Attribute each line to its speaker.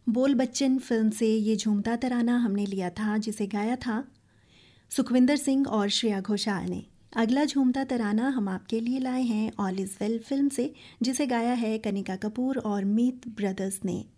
Speaker 1: बोल बच्चन फिल्म से ये झूमता तराना हमने लिया था, जिसे गाया था सुखविंदर सिंह और श्रेया घोषाल ने। अगला झूमता तराना हम आपके लिए लाए हैं ऑल इज़ वेल फिल्म से, जिसे गाया है कनिका कपूर और मीत ब्रदर्स ने।